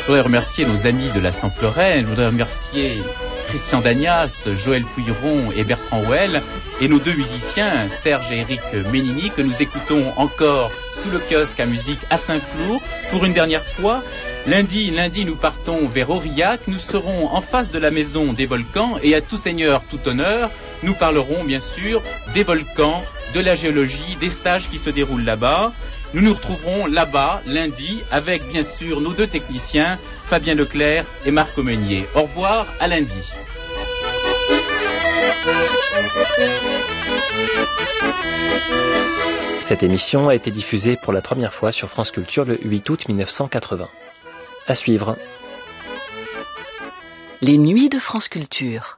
Je voudrais remercier nos amis de la Saint-Florin, je voudrais remercier Christian Dagnas, Joël Pouilleron et Bertrand Well, et nos deux musiciens, Serge et Eric Ménini, que nous écoutons encore sous le kiosque à musique à Saint-Flour pour une dernière fois. Lundi, nous partons vers Aurillac, nous serons en face de la maison des volcans et à tout seigneur, tout honneur, nous parlerons bien sûr des volcans, de la géologie, des stages qui se déroulent là-bas. Nous nous retrouverons là-bas lundi avec bien sûr nos deux techniciens, Fabien Leclerc et Marc Aumenier. Au revoir, à lundi. Cette émission a été diffusée pour la première fois sur France Culture le 8 août 1980. À suivre. Les nuits de France Culture.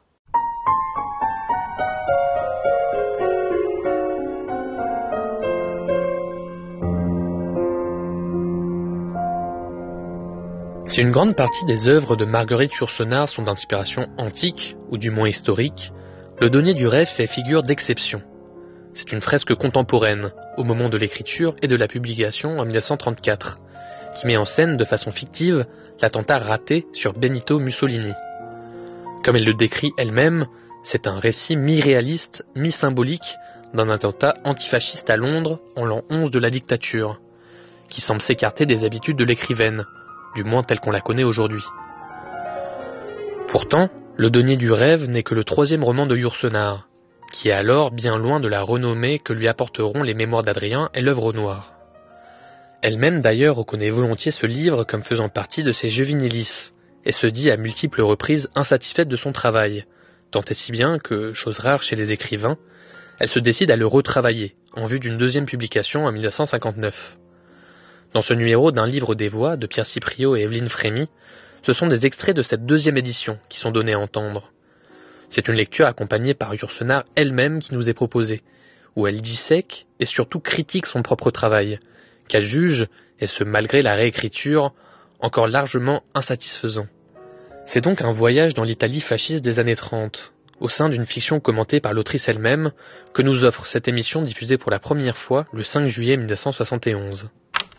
Si une grande partie des œuvres de Marguerite Yourcenar sont d'inspiration antique, ou du moins historique, Le Denier du Rêve fait figure d'exception. C'est une fresque contemporaine, au moment de l'écriture et de la publication en 1934, qui met en scène de façon fictive l'attentat raté sur Benito Mussolini. Comme elle le décrit elle-même, c'est un récit mi-réaliste, mi-symbolique d'un attentat antifasciste à Londres en l'an 11 de la dictature, qui semble s'écarter des habitudes de l'écrivaine, du moins telle qu'on la connaît aujourd'hui. Pourtant, Le Denier du Rêve n'est que le 3e roman de Yourcenar, qui est alors bien loin de la renommée que lui apporteront les Mémoires d'Adrien et l'œuvre noire. Elle-même d'ailleurs reconnaît volontiers ce livre comme faisant partie de ses Juvenelis, et se dit à multiples reprises insatisfaite de son travail, tant et si bien que, chose rare chez les écrivains, elle se décide à le retravailler, en vue d'une 2e publication en 1959. Dans ce numéro d'un livre des voix de Pierre Cipriot et Evelyne Frémy, ce sont des extraits de cette 2e édition qui sont donnés à entendre. C'est une lecture accompagnée par Yourcenar elle-même qui nous est proposée, où elle dissèque et surtout critique son propre travail, qu'elle juge, et ce malgré la réécriture, encore largement insatisfaisant. C'est donc un voyage dans l'Italie fasciste des années 30, au sein d'une fiction commentée par l'autrice elle-même, que nous offre cette émission diffusée pour la première fois le 5 juillet 1971.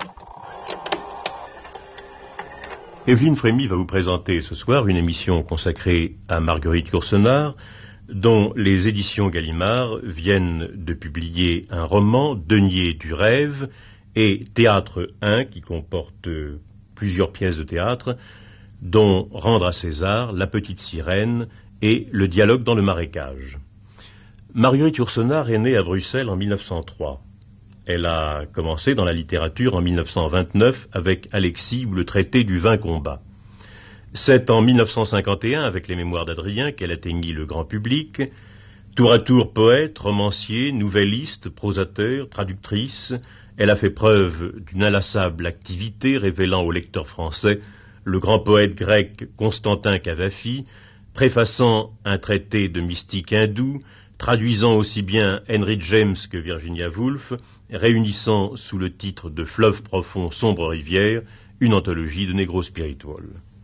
Evelyne Frémy va vous présenter ce soir une émission consacrée à Marguerite Yourcenar, dont les éditions Gallimard viennent de publier un roman, Denier du Rêve, et Théâtre 1, qui comporte plusieurs pièces de théâtre, dont Rendre à César, La Petite Sirène et Le Dialogue dans le marécage. Marguerite Yourcenar est née à Bruxelles en 1903. Elle a commencé dans la littérature en 1929 avec Alexis ou le traité du 20 combats. C'est en 1951, avec les Mémoires d'Adrien, qu'elle atteignit le grand public. Tour à tour poète, romancier, nouvelliste, prosateur, traductrice, elle a fait preuve d'une inlassable activité révélant au lecteur français le grand poète grec Constantin Cavafi, préfaçant un traité de mystique hindoue, traduisant aussi bien Henry James que Virginia Woolf, réunissant sous le titre de Fleuve profond, sombre rivière, une anthologie de négro spiritual.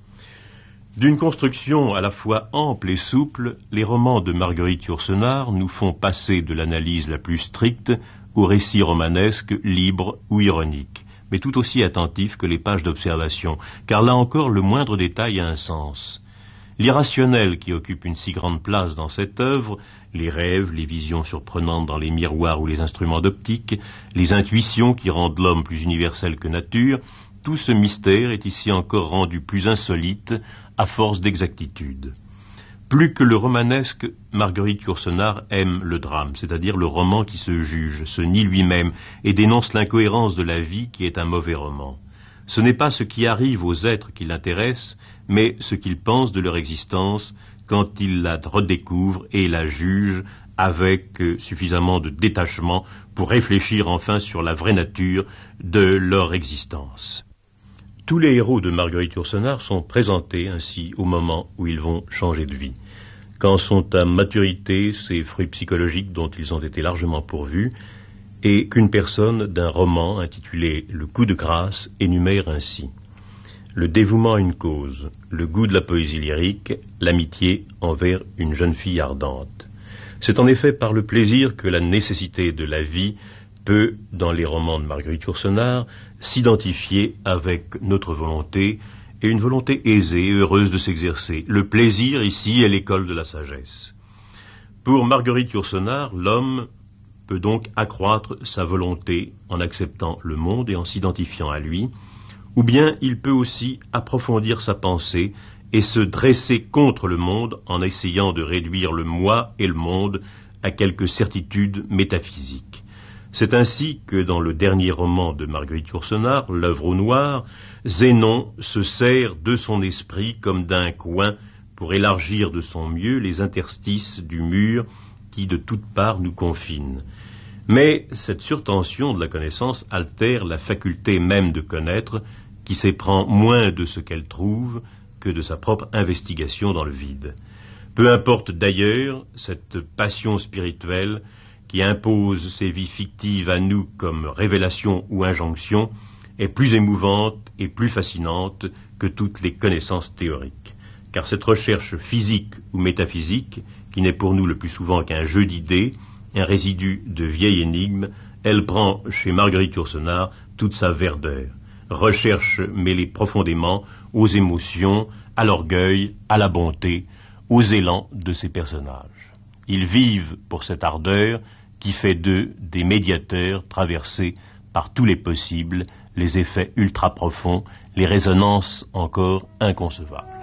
D'une construction à la fois ample et souple, les romans de Marguerite Yourcenar nous font passer de l'analyse la plus stricte au récit romanesque, libre ou ironique, mais tout aussi attentif que les pages d'observation, car là encore le moindre détail a un sens. L'irrationnel qui occupe une si grande place dans cette œuvre, les rêves, les visions surprenantes dans les miroirs ou les instruments d'optique, les intuitions qui rendent l'homme plus universel que nature, tout ce mystère est ici encore rendu plus insolite à force d'exactitude. Plus que le romanesque, Marguerite Yourcenar aime le drame, c'est-à-dire le roman qui se juge, se nie lui-même et dénonce l'incohérence de la vie qui est un mauvais roman. Ce n'est pas ce qui arrive aux êtres qui l'intéressent, mais ce qu'ils pensent de leur existence quand ils la redécouvrent et la jugent avec suffisamment de détachement pour réfléchir enfin sur la vraie nature de leur existence. Tous les héros de Marguerite Yourcenar sont présentés ainsi au moment où ils vont changer de vie. Quand sont à maturité ces fruits psychologiques dont ils ont été largement pourvus, et qu'une personne d'un roman intitulé « Le coup de grâce » énumère ainsi: le dévouement à une cause, le goût de la poésie lyrique, l'amitié envers une jeune fille ardente. C'est en effet par le plaisir que la nécessité de la vie peut, dans les romans de Marguerite Yourcenar, s'identifier avec notre volonté et une volonté aisée et heureuse de s'exercer. Le plaisir, ici, est l'école de la sagesse. Pour Marguerite Yourcenar, l'homme peut donc accroître sa volonté en acceptant le monde et en s'identifiant à lui, ou bien il peut aussi approfondir sa pensée et se dresser contre le monde en essayant de réduire le moi et le monde à quelques certitudes métaphysiques. C'est ainsi que dans le dernier roman de Marguerite Yourcenar, L'œuvre au noir, Zénon se sert de son esprit comme d'un coin pour élargir de son mieux les interstices du mur qui de toutes parts nous confine. Mais cette surtension de la connaissance altère la faculté même de connaître, qui s'éprend moins de ce qu'elle trouve que de sa propre investigation dans le vide. Peu importe d'ailleurs cette passion spirituelle qui impose ses vies fictives à nous comme révélation ou injonction, est plus émouvante et plus fascinante que toutes les connaissances théoriques. Car cette recherche physique ou métaphysique, qui n'est pour nous le plus souvent qu'un jeu d'idées, un résidu de vieille énigme, elle prend chez Marguerite Yourcenar toute sa verdeur. Recherche mêlée profondément aux émotions, à l'orgueil, à la bonté, aux élans de ses personnages. Ils vivent pour cette ardeur qui fait d'eux des médiateurs traversés par tous les possibles, les effets ultra profonds, les résonances encore inconcevables.